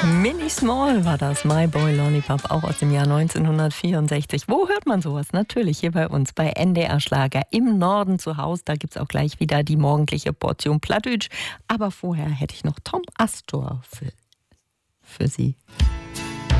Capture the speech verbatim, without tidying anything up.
Mini Small war das, My Boy Lollipop, auch aus dem Jahr neunzehnhundertvierundsechzig. Wo hört man sowas? Natürlich hier bei uns, bei N D R Schlager im Norden zu Hause. Da gibt es auch gleich wieder die morgendliche Portion Plattdeutsch. Aber vorher hätte ich noch Tom Astor für, für Sie.